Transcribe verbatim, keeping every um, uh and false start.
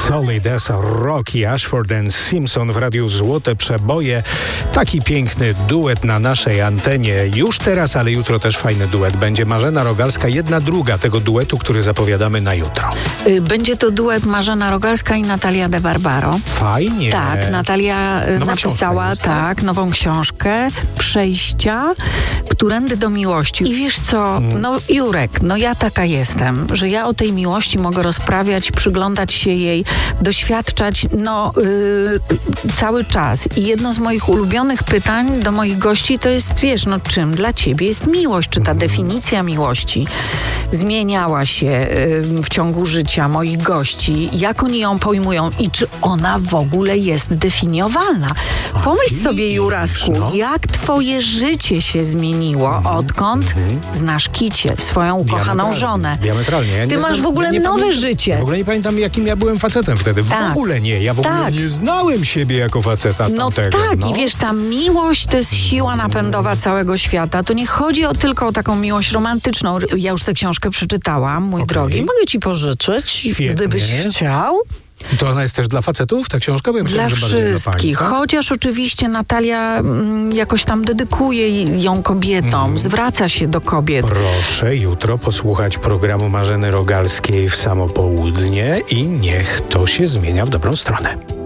Solid as Rock i Ashford and Simpson w Radiu Złote Przeboje. Taki piękny duet na naszej antenie. Już teraz, ale jutro też fajny duet. Będzie Marzena Rogalska, jedna druga tego duetu, który zapowiadamy na jutro. Będzie to duet Marzena Rogalska i Natalia de Barbaro. Fajnie. Tak, Natalia Nowa napisała jest, tak, nową książkę Przejścia, którędy do miłości. I wiesz co, Mm. no Jurek, no ja taka jestem, że ja o tej miłości mogę rozprawiać, przyglądać się jej, doświadczać, no yy, cały czas. I jedno z moich ulubionych pytań do moich gości to jest, wiesz, no czym dla ciebie jest miłość? Czy ta definicja miłości zmieniała się yy, w ciągu życia moich gości? Jak oni ją pojmują i czy ona w ogóle jest definiowalna? Pomyśl sobie, Jurasku, no. jak twoje życie się zmieniło, odkąd znasz Kicię, swoją ukochaną żonę. Diametralnie. Ja Ty nie masz znam- w ogóle ja nie nowe pamiętam- życie. W ogóle nie pamiętam, jakim ja byłem facetem wtedy. W Tak. ogóle nie. Ja w ogóle Tak. nie znałem siebie jako faceta No tamtego. tak, no. i wiesz, ta miłość to jest siła napędowa całego świata. To nie chodzi o, tylko o taką miłość romantyczną. Ja już tę książkę przeczytałam, mój Okej. drogi. Mogę ci pożyczyć, Świetnie. gdybyś chciał. To ona jest też dla facetów, ta książka? Bo ja Dla myślałem, że bardziej dla pań, wszystkich. tak? Chociaż oczywiście Natalia mm, jakoś tam dedykuje ją kobietom, Mhm. zwraca się do kobiet. Proszę jutro posłuchać programu Marzeny Rogalskiej w samo południe i niech to się zmienia w dobrą stronę.